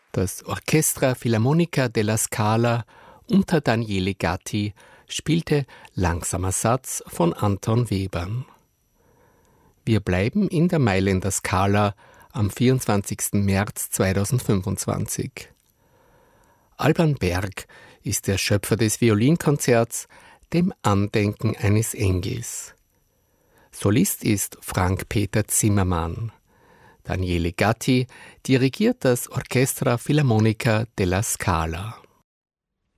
Das Orchestra Filarmonica della Scala unter Daniele Gatti spielte Langsamer Satz von Anton Webern. Wir bleiben in der Mailänder Scala am 24. März 2025. Alban Berg ist der Schöpfer des Violinkonzerts Dem Andenken eines Engels. Solist ist Frank-Peter Zimmermann. Daniele Gatti dirigiert das Orchestra Filarmonica della Scala.